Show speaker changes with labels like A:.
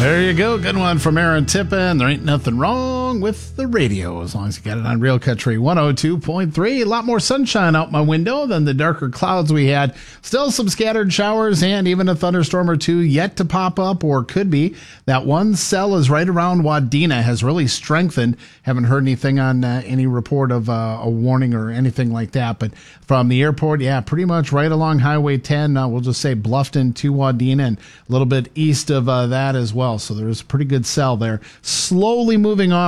A: There you go. Good one from Aaron Tippin. There ain't nothing wrong with the radio as long as you got it on Real Country 102.3. A lot more sunshine out my window than the darker clouds we had. Still some scattered showers and even a thunderstorm or two yet to pop up, or could be. That one cell is right around Wadena, has really strengthened. Haven't heard anything on any report of a warning or anything like that. But from the airport, yeah, pretty much right along Highway 10. We'll just say Bluffton to Wadena and a little bit east of that as well. So there's a pretty good cell there. Slowly moving off